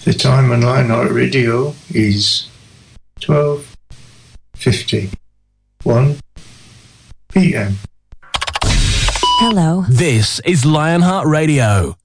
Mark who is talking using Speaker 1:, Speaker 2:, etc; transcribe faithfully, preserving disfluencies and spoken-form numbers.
Speaker 1: The time on Lionheart Radio is twelve fifty-one p.m.
Speaker 2: Hello.
Speaker 3: This is Lionheart Radio.